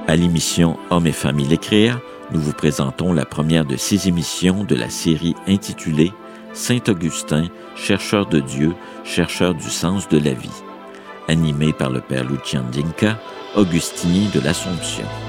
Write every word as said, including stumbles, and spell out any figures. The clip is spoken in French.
À l'émission Hommes et Familles l'écrire, nous vous présentons la première de six émissions de la série intitulée Saint-Augustin, chercheur de Dieu, chercheur du sens de la vie, animée par le père Lucien Dinka, augustinien de l'Assomption.